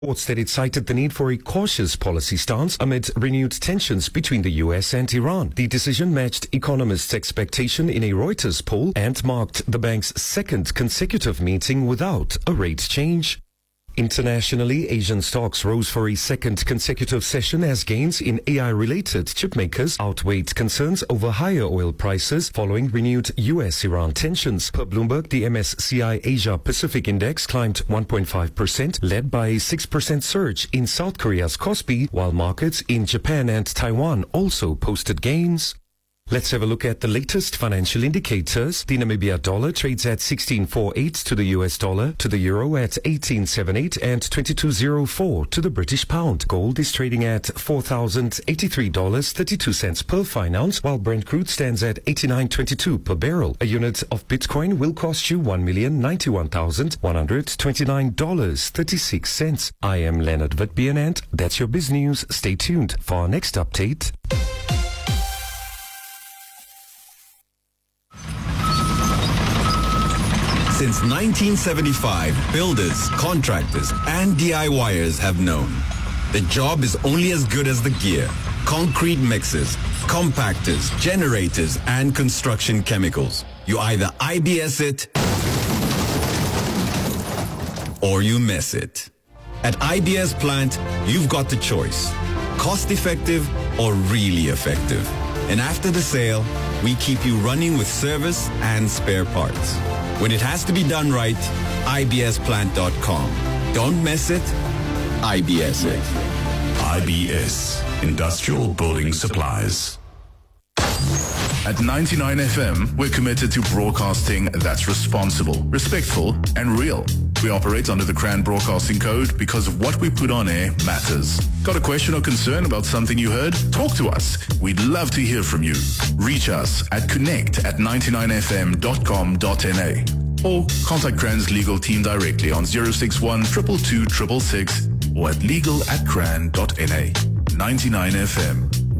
Reports that it cited the need for a cautious policy stance amid renewed tensions between the US and Iran. The decision matched economists' expectation in a Reuters poll and marked the bank's second consecutive meeting without a rate change. Internationally, Asian stocks rose for a second consecutive session as gains in AI-related chipmakers outweighed concerns over higher oil prices following renewed US-Iran tensions. Per Bloomberg, the MSCI Asia Pacific Index climbed 1.5%, led by a 6% surge in South Korea's Kospi, while markets in Japan and Taiwan also posted gains. Let's have a look at the latest financial indicators. The Namibia dollar trades at 16.48 to the US dollar, to the euro at 18.78 and 22.04 to the British pound. Gold is trading at $4,083.32 per fine ounce, while Brent crude stands at 89.22 per barrel. A unit of Bitcoin will cost you $1,091,129.36. I am Leonard Vitbian and that's your biz news. Stay tuned for our next update. Since 1975, builders, contractors, and DIYers have known the job is only as good as the gear. Concrete mixers, compactors, generators, and construction chemicals. You either IBS it or you mess it. At IBS Plant, you've got the choice. Cost-effective or really effective. And after the sale, we keep you running with service and spare parts. When it has to be done right, ibsplant.com. Don't mess it, IBS it. IBS, Industrial Building Supplies. At 99 FM, we're committed to broadcasting that's responsible, respectful, and real. We operate under the CRAN Broadcasting Code because of what we put on air matters. Got a question or concern about something you heard? Talk to us. We'd love to hear from you. Reach us at connect@99fm.com.na or contact CRAN's legal team directly on 061 222 666 or at legal@cran.na. 99 FM.